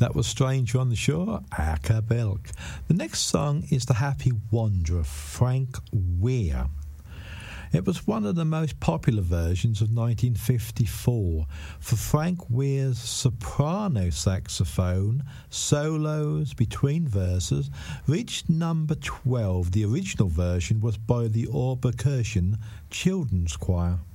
That was Stranger on the Shore, Acapelc. The next song is The Happy Wanderer, Frank Weir. It was one of the most popular versions of 1954 for Frank Weir's soprano saxophone solos between verses reached number 12. The original version was by the Auberkirchen Children's Choir.